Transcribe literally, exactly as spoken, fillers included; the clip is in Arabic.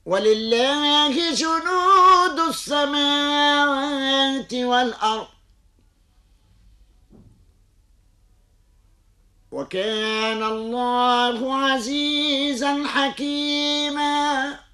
ولله جنود السماوات والأرض وكان الله عزيزا حكيما.